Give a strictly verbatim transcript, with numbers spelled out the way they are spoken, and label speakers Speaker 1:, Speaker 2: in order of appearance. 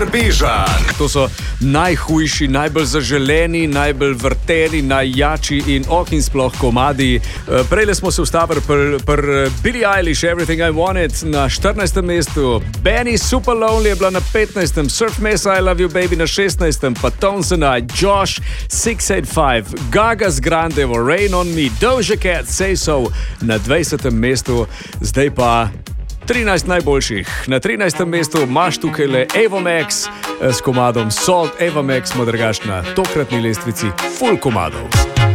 Speaker 1: Trbižan.
Speaker 2: To so najhujši, najbolj zaželeni, najbolj vrteni, najjači in oh in sploh komadi. Prejle smo se ustavili pri pr Billie Eilish, Everything I Wanted na štirinajstem mestu, Benny Super Lonely je bila na petnajstem, Surf Mesa I Love You Baby na šestnajstem, pa Tones and I, Josh šest osem pet, Gaga's Grandevo, Rain on Me, Doja Cat, Say So na dvajsetem mestu, zdaj pa trinajst najboljših. Na trinajstem mestu imaš tukaj le Ava Max s komadom Salt. Ava Max smo drugač na tokratni lestvici full komadov.